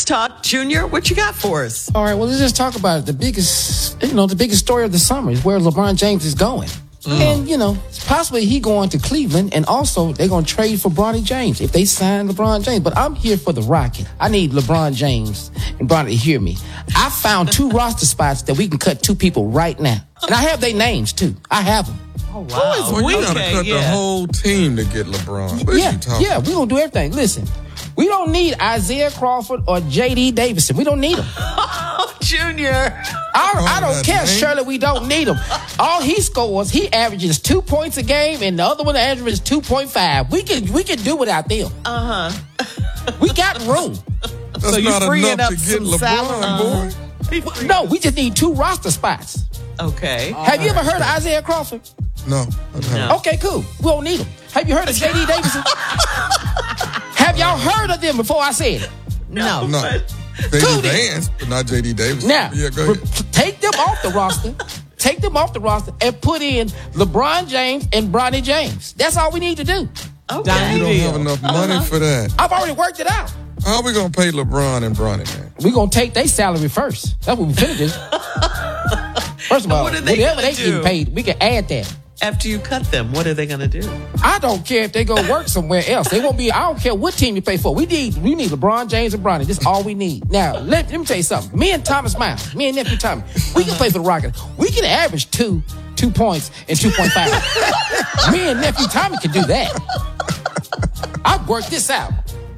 Let's talk. Junior, what you got for us? All right, well, let's just talk about it. The biggest story of the summer is where LeBron James is going. And, possibly he going to Cleveland, and also they're going to trade for Bronny James if they sign LeBron James. But I'm here for the Rocket. I need LeBron James and Bronny to hear me. I found 2 roster spots that we can cut 2 people right now. And I have their names, too. I have them. Oh, wow. Well, you got to cut the whole team to get LeBron. What are you talking about? We're going to do everything. Listen, we don't need Isaiah Crawford or J.D. Davidson. We don't need them. Oh, Junior. I don't care, Shirley. We don't need him. All he scores, he averages 2 points a game, and the other one averages 2.5. We can do without them. We got room. That's so not enough to get LeBron, boy. No, we just need 2 roster spots. Okay. Have you ever heard of Isaiah Crawford? No. Okay, cool. We don't need him. Have you heard of J.D. Davidson? Have y'all heard of them before I said it? No. They do dance, but not J.D. Davis. Now, go ahead. take them off the roster. Take them off the roster and put in LeBron James and Bronny James. That's all we need to do. Okay. You don't have enough money for that. I've already worked it out. How are we going to pay LeBron and Bronny, man? We're going to take their salary first. That's what we finna do. First of all, whatever they get paid, we can add that. After you cut them, what are they going to do? I don't care if they go work somewhere else. They won't be. I don't care what team you play for. We need LeBron James and Bronny. This is all we need. Now, let me tell you something. Me and Thomas Miles, me and nephew Tommy, we can play for the Rockets. We can average 2 points and 2.5. Me and nephew Tommy can do that. I've worked this out.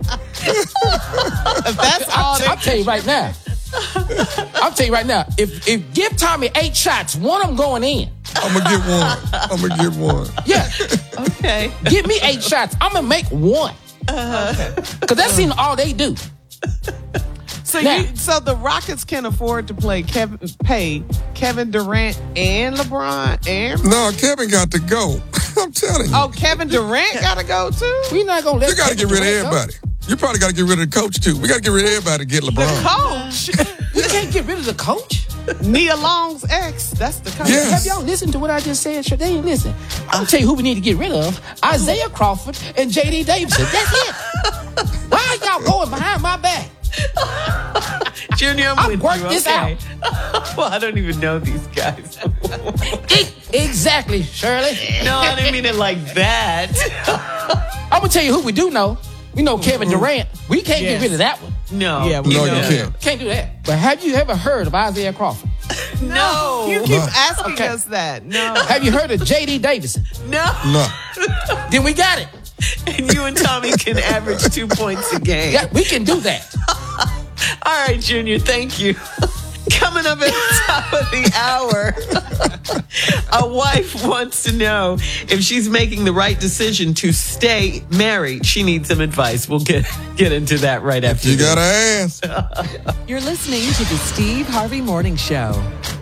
That's all. I'll tell you right now. If give Tommy 8 shots, one of them going in. I'm going to get one. Yeah. Okay. Give me 8 shots. I'm going to make 1. Because that's all they do. So the Rockets can afford to pay Kevin Durant and LeBron and... No, Kevin got to go. I'm telling you. Oh, Kevin Durant got to go too? We're not going to let You got to get rid of everybody. You probably got to get rid of the coach too. We got to get rid of everybody to get LeBron. The coach? We can't get rid of the coach. Nia Long's ex. That's the coach. Yes. Have y'all listened to what I just said? Sure, they ain't listen. I'll tell you who we need to get rid of. Isaiah Crawford and J.D. Davidson. That's it. Why are y'all going behind my back? Junior, I've worked this out. Well, I don't even know these guys. Exactly, Shirley. No, I didn't mean it like that. I'm going to tell you who we do know. We know Kevin Durant. We can't get rid of that one. No. Yeah, No, you can't. Can't do that. But have you ever heard of Isaiah Crawford? No. You keep asking us that. No. Have you heard of J.D. Davidson? No. Then we got it. And you and Tommy can average 2 points a game. Yeah, we can do that. All right, Junior, thank you. Coming up at the top of the hour, a wife wants to know if she's making the right decision to stay married. She needs some advice. We'll get into that right after You this. got to ask. You're listening to the Steve Harvey Morning Show.